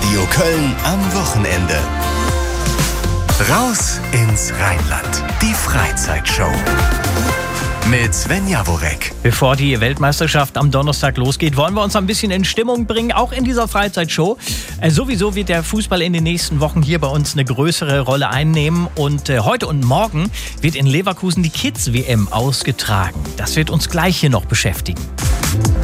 Radio Köln am Wochenende. Raus ins Rheinland. Die Freizeitshow. Mit Sven Jaworek. Bevor die Weltmeisterschaft am Donnerstag losgeht, wollen wir uns ein bisschen in Stimmung bringen, auch in dieser Freizeitshow. Sowieso wird der Fußball in den nächsten Wochen hier bei uns eine größere Rolle einnehmen. Und heute und morgen wird in Leverkusen die Kids-WM ausgetragen. Das wird uns gleich hier noch beschäftigen.